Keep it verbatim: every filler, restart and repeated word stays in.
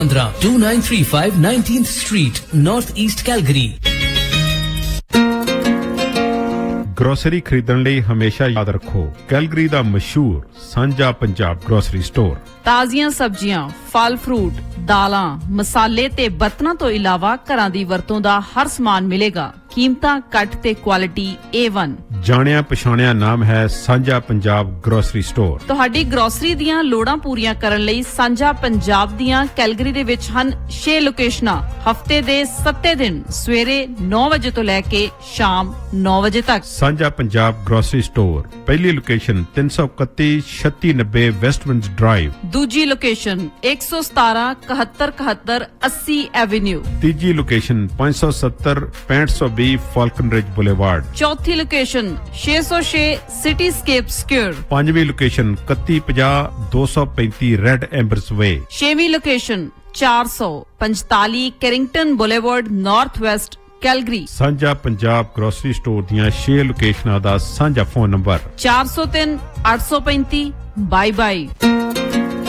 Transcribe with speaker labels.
Speaker 1: two nine three five nineteenth Street, North East Calgary.
Speaker 2: Grocery खरीदਣ ਲਈ ਹਮੇਸ਼ਾ ਯਾਦ ਰੱਖੋ ਕੈਲਗਰੀ ਦਾ ਮਸ਼ਹੂਰ ਸਾਂਝਾ ਪੰਜਾਬ ਗਰੋਸਰੀ ਸਟੋਰ।
Speaker 3: ਤਾਜ਼ੀਆਂ ਸਬਜ਼ੀਆਂ, ਫਲ ਫਰੂਟ, ਦਾਲਾਂ, ਮਸਾਲੇ ਤੇ ਬਰਤਨਾਂ ਤੋਂ ਇਲਾਵਾ ਘਰਾਂ ਦੀ ਵਰਤੋਂ ਦਾ ਹਰ ਸਮਾਨ ਮਿਲੇਗਾ। ਕੀਮਤਾਂ ਘੱਟ ਤੇ ਕੁਆਲਿਟੀ ਏ ਵਨ।
Speaker 2: ਜਾਣਿਆ ਪਛਾਣਿਆ ਨਾਮ ਹੈ ਸਾਂਝਾ ਪੰਜਾਬ ਗਰੋਸਰੀ ਸਟੋਰ।
Speaker 3: ਤੁਹਾਡੀ ਗਰੋਸਰੀ ਦੀਆਂ ਲੋੜਾਂ ਪੂਰੀਆਂ ਕਰਨ ਲਈ ਸਾਂਝਾ ਪੰਜਾਬ ਦੀਆਂ ਕੈਲਗਰੀ ਦੇ ਵਿੱਚ ਹਨ ਛੇ ਲੋਕੇਸ਼ਨਾਂ। ਹਫਤੇ ਦੇ ਸੱਤ ਦਿਨ ਸਵੇਰੇ ਨੌ ਵਜੇ ਤੋਂ ਲੈ ਕੇ ਸ਼ਾਮ ਨੌ ਵਜੇ ਤੱਕ।
Speaker 2: ਸਾਂਝਾ ਪੰਜਾਬ ਗਰੋਸਰੀ ਸਟੋਰ ਪਹਿਲੀ ਲੋਕੇਸ਼ਨ ਤਿੰਨ ਸੌ ਇਕੱਤੀ ਛੱਤੀ ਨੱਬੇ ਵੈਸਟਵਿੰਡਸ ਡਰਾਈਵ।
Speaker 3: ਦੂਜੀ ਲੋਕੇਸ਼ਨ ਇੱਕ ਸੌ ਸਤਾਰਾਂ ਇਕਹੱਤਰ ਇਕਹੱਤਰ ਅੱਸੀ ਐਵੇਨਿਊ।
Speaker 2: ਤੀਜੀ ਲੋਕੇਸ਼ਨ ਪੰਜ ਸੌ ਸੱਤਰ ਪੈਂਹਠ ਸੌ ਵੀਹ ਫਾਲਕਨ ਰਿਜ ਬੁਲੇਵਾਰਡ।
Speaker 3: ਚੌਥੀ ਲੋਕੇਸ਼ਨ ਛੇ ਸੌ ਛੇ ਸਿਟੀ ਸਕੇਪ ਸਕੁਅਰ।
Speaker 2: ਪੰਜਵੀਂ ਲੋਕੇਸ਼ਨ ਇਕੱਤੀ ਪੰਜਾਹ ਦੋ ਸੌ ਪੈਂਤੀ ਰੈਡ ਐਂਬਰਸ ਵੇ।
Speaker 3: ਛੇਵੀਂ ਲੋਕੇਸ਼ਨ ਚਾਰ ਸੌ ਪੰਤਾਲੀ ਕੈਰਿੰਗਟਨ ਬੁਲੇਵਾਰਡ ਨਾਰਥ ਵੈਸਟ ਕੈਲਗਰੀ।
Speaker 2: ਸਾਂਝਾ ਪੰਜਾਬ ਗਰੋਸਰੀ ਸਟੋਰ ਦੀਆਂ ਛੇ ਲੋਕੇਸ਼ਨਾਂ ਦਾ ਸਾਂਝਾ ਫੋਨ ਨੰਬਰ
Speaker 3: ਚਾਰ ਸੌ ਤਿੰਨ ਅੱਠ ਸੌ ਪੈਂਤੀ। ਬਾਈ ਬਾਈ।